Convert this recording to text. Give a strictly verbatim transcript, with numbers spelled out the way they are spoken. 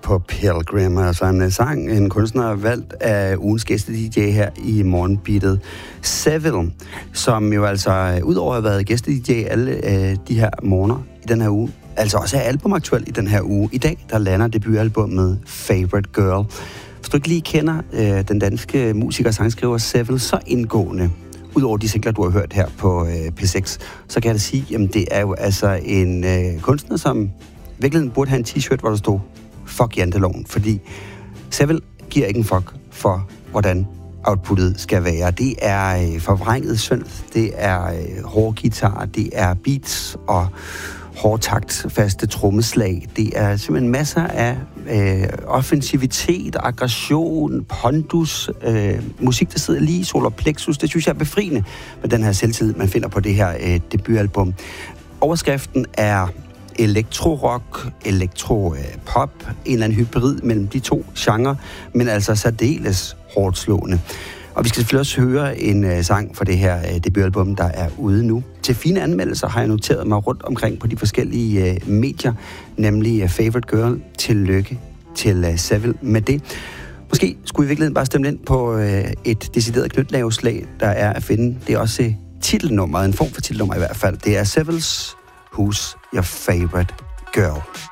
på Pilgrim, altså en sang, en kunstner valgt af ugens gæste-D J her i morgenbeatet, Seville, som jo altså, udover at have været gæste-D J alle øh, de her morgener i den her uge, altså også er albumaktuel i den her uge. I dag, der lander debutalbummet Favorite Girl. Hvis du ikke lige kender øh, den danske musiker og sangskriver Seville så indgående, udover de singler, du har hørt her på øh, P seks, så kan jeg da sige, jamen det er jo altså en øh, kunstner, som virkelig burde have en t-shirt, hvor der stod fuck janteloven, fordi Seville giver ikke en fuck for, hvordan outputtet skal være. Det er øh, forvrænget synth, det er øh, hårde guitar, det er beats og hårdtakt, faste trommeslag. Det er simpelthen masser af øh, offensivitet, aggression, pondus, øh, musik, der sidder lige i solar plexus. Det synes jeg er befriende med den her selvtillid, man finder på det her øh, debutalbum. Overskriften er elektro-rock, elektro-pop, en eller anden hybrid mellem de to genrer, men altså særdeles hårdt slående. Og vi skal selvfølgelig også høre en uh, sang fra det her uh, debutalbum, der er ude nu. Til fine anmeldelser har jeg noteret mig rundt omkring på de forskellige uh, medier, nemlig uh, Favorite Girl. Tillykke til uh, Seville med det. Måske skulle vi i virkeligheden bare stemme ind på uh, et decideret knytlaveslag, der er at finde. Det er også uh, titelnummeret, en form for titelnummer i hvert fald. Det er Sevilles Who's Your Favorite Girl.